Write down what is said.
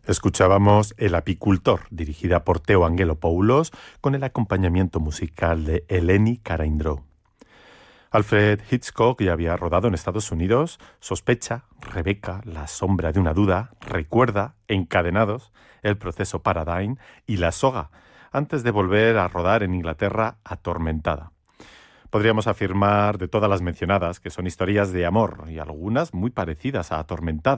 Escuchábamos El apicultor, dirigida por Teo Angelopoulos, con el acompañamiento musical de Eleni Karaindrou. Alfred Hitchcock ya había rodado en Estados Unidos Sospecha, Rebeca, La sombra de una duda, Recuerda, Encadenados, El proceso Paradigm y La soga, antes de volver a rodar en Inglaterra Atormentada. Podríamos afirmar de todas las mencionadas que son historias de amor y algunas muy parecidas a Atormentada.